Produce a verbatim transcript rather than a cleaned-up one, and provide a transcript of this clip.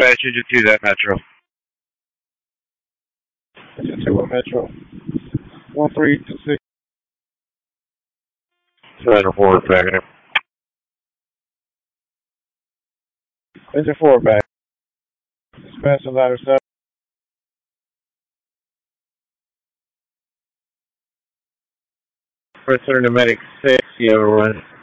Dispatch engine two, that Metro. Engine two, Metro. one three two six. Surrender forward, backing up. Engine four back. Dispatch on ladder seven. First Center Pneumatic six, you have a run.